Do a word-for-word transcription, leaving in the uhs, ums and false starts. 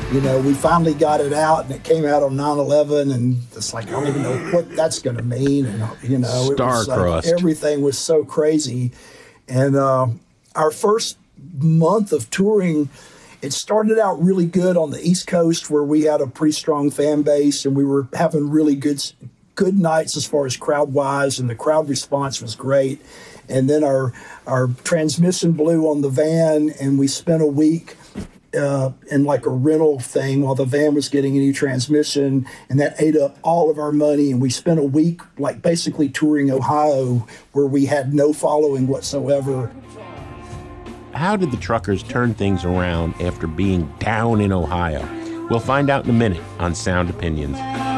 You know, we finally got it out, and it came out on nine eleven, and it's like, I don't even know what that's going to mean. And, you know, it was like, everything was so crazy. And uh, our first month of touring, it started out really good on the East Coast, where we had a pretty strong fan base, and we were having really good good nights as far as crowd-wise, and the crowd response was great. And then our our transmission blew on the van, and we spent a week uh, in like a rental thing while the van was getting a new transmission, and that ate up all of our money. And we spent a week like basically touring Ohio, where we had no following whatsoever. How did the Truckers turn things around after being down in Ohio? We'll find out in a minute on Sound Opinions.